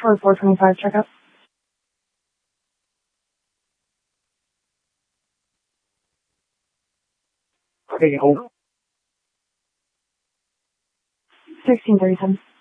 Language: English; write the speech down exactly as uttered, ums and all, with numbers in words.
for four twenty-five checkup. Okay, hold. sixteen thirty-seven.